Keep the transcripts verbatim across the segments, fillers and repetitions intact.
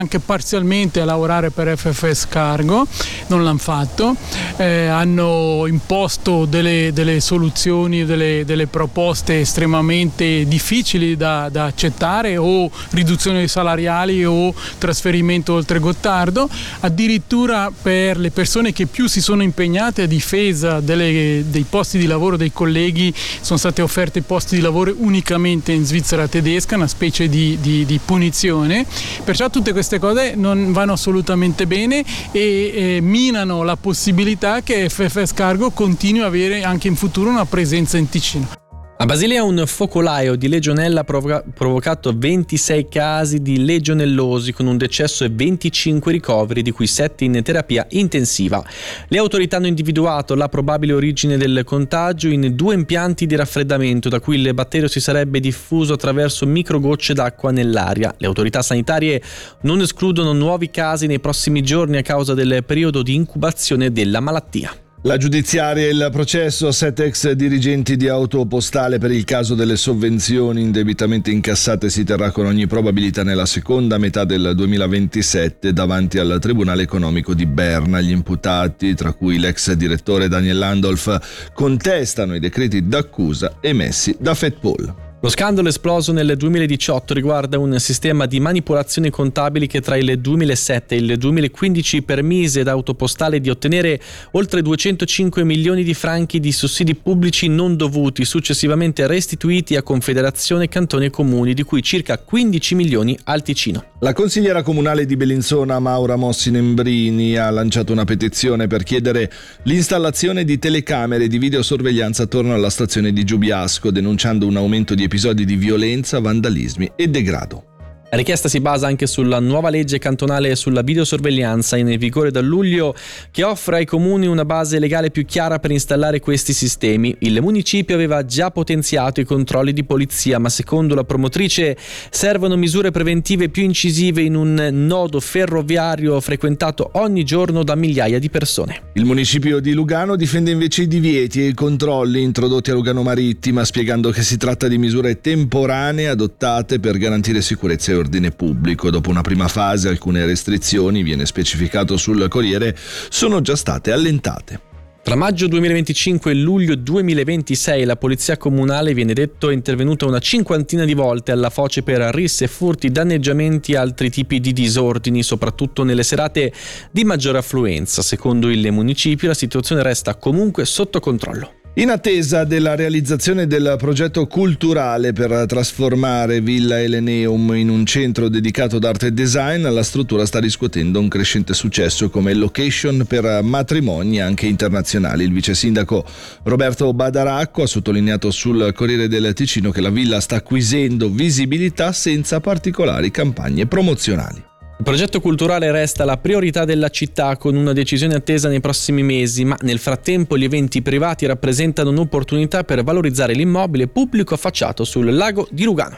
anche parzialmente a lavorare per F F S Cargo, non l'hanno fatto, eh, hanno imposto delle, delle soluzioni, delle, delle proposte estremamente difficili da, da accettare, o riduzioni salariali o trasferimento oltre Gottardo. Addirittura per le persone che più si sono impegnate a difesa delle, dei posti di lavoro dei colleghi sono state offerte posti di lavoro unicamente in Svizzera tedesca, una specie di, di, di punizione. Perciò tutte queste cose non vanno assolutamente bene e eh, minano la possibilità che F F S Cargo continui a avere anche in futuro una presenza in Ticino. A Basilea un focolaio di legionella ha provoca- provocato ventisei casi di legionellosi con un decesso e venticinque ricoveri, di cui sette in terapia intensiva. Le autorità hanno individuato la probabile origine del contagio in due impianti di raffreddamento da cui il batterio si sarebbe diffuso attraverso microgocce d'acqua nell'aria. Le autorità sanitarie non escludono nuovi casi nei prossimi giorni a causa del periodo di incubazione della malattia. La giudiziaria e il processo a sette ex dirigenti di Autopostale per il caso delle sovvenzioni indebitamente incassate si terrà con ogni probabilità nella seconda metà del duemilaventisette davanti al Tribunale Economico di Berna. Gli imputati, tra cui l'ex direttore Daniel Landolf, contestano i decreti d'accusa emessi da Fedpol. Lo scandalo esploso nel duemiladiciotto riguarda un sistema di manipolazioni contabili che tra il duemilasette e il duemilaquindici permise ad Autopostale di ottenere oltre duecentocinque milioni di franchi di sussidi pubblici non dovuti, successivamente restituiti a Confederazione Cantoni e Comuni, di cui circa quindici milioni al Ticino. La consigliera comunale di Bellinzona, Maura Mossi Nembrini, ha lanciato una petizione per chiedere l'installazione di telecamere di videosorveglianza attorno alla stazione di Giubiasco, denunciando un aumento di episodi di violenza, vandalismi e degrado. La richiesta si basa anche sulla nuova legge cantonale sulla videosorveglianza in vigore da luglio, che offre ai comuni una base legale più chiara per installare questi sistemi. Il municipio aveva già potenziato i controlli di polizia, ma secondo la promotrice servono misure preventive più incisive in un nodo ferroviario frequentato ogni giorno da migliaia di persone. Il municipio di Lugano difende invece i divieti e i controlli introdotti a Lugano Marittima, spiegando che si tratta di misure temporanee adottate per garantire sicurezza e ordine pubblico. Dopo una prima fase alcune restrizioni, viene specificato sul Corriere, sono già state allentate. Tra maggio duemilaventicinque e luglio duemilaventisei la polizia comunale, viene detto, è intervenuta una cinquantina di volte alla foce per risse, furti, danneggiamenti e altri tipi di disordini, soprattutto nelle serate di maggiore affluenza. Secondo il municipio la situazione resta comunque sotto controllo. In attesa della realizzazione del progetto culturale per trasformare Villa Eleneum in un centro dedicato ad arte e design, la struttura sta riscuotendo un crescente successo come location per matrimoni anche internazionali. Il vice sindaco Roberto Badaracco ha sottolineato sul Corriere del Ticino che la villa sta acquisendo visibilità senza particolari campagne promozionali. Il progetto culturale resta la priorità della città, con una decisione attesa nei prossimi mesi, ma nel frattempo gli eventi privati rappresentano un'opportunità per valorizzare l'immobile pubblico affacciato sul lago di Lugano.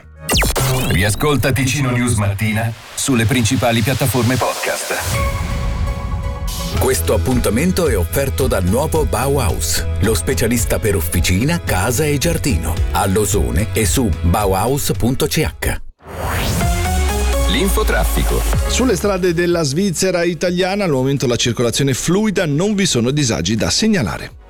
Riascolta Ticino News Mattina sulle principali piattaforme podcast. Questo appuntamento è offerto da Nuovo Bauhaus, lo specialista per officina, casa e giardino, a Losone e su bauhaus punto c h. L'infotraffico. Sulle strade della Svizzera italiana al momento la circolazione è fluida, non vi sono disagi da segnalare.